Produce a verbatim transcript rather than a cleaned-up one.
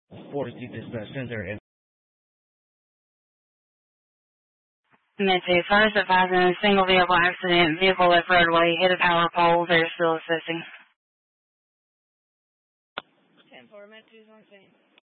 Forest Dispatch Center. And Mitzi, first advising single vehicle accident, vehicle left roadway, hit a power pole, they're still assessing. ten four, Mitzi's on scene.